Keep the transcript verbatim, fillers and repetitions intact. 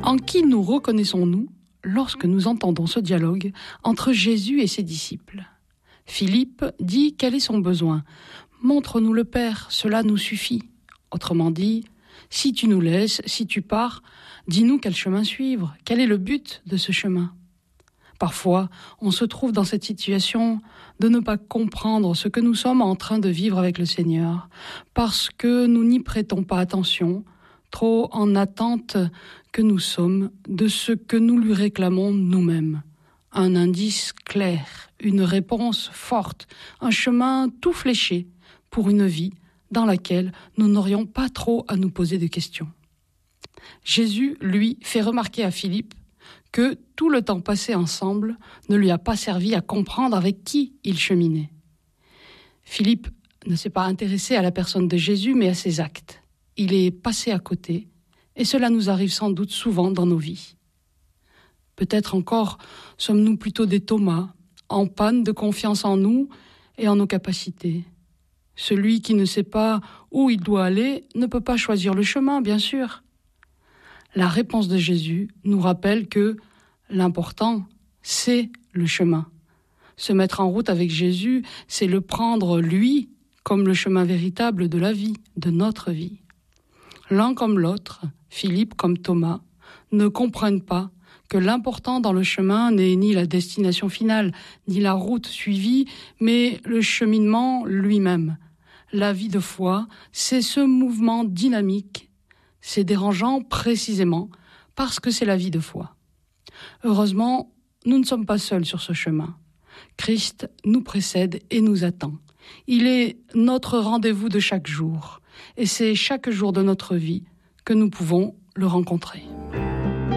En qui nous reconnaissons-nous lorsque nous entendons ce dialogue entre Jésus et ses disciples ? Philippe dit quel est son besoin. « Montre-nous le Père, cela nous suffit. » Autrement dit, si tu nous laisses, si tu pars, dis-nous quel chemin suivre, quel est le but de ce chemin. Parfois, on se trouve dans cette situation de ne pas comprendre ce que nous sommes en train de vivre avec le Seigneur, parce que nous n'y prêtons pas attention, trop en attente que nous sommes de ce que nous lui réclamons nous-mêmes. Un indice clair, une réponse forte, un chemin tout fléché pour une vie dans laquelle nous n'aurions pas trop à nous poser de questions. Jésus, lui, fait remarquer à Philippe que tout le temps passé ensemble ne lui a pas servi à comprendre avec qui il cheminait. Philippe ne s'est pas intéressé à la personne de Jésus, mais à ses actes. Il est passé à côté, et cela nous arrive sans doute souvent dans nos vies. Peut-être encore sommes-nous plutôt des Thomas, en panne de confiance en nous et en nos capacités. Celui qui ne sait pas où il doit aller ne peut pas choisir le chemin, bien sûr. La réponse de Jésus nous rappelle que l'important, c'est le chemin. Se mettre en route avec Jésus, c'est le prendre, lui, comme le chemin véritable de la vie, de notre vie. L'un comme l'autre, Philippe comme Thomas, ne comprennent pas que l'important dans le chemin n'est ni la destination finale, ni la route suivie, mais le cheminement lui-même. La vie de foi, c'est ce mouvement dynamique. C'est dérangeant précisément parce que c'est la vie de foi. Heureusement, nous ne sommes pas seuls sur ce chemin. Christ nous précède et nous attend. Il est notre rendez-vous de chaque jour, et c'est chaque jour de notre vie que nous pouvons le rencontrer.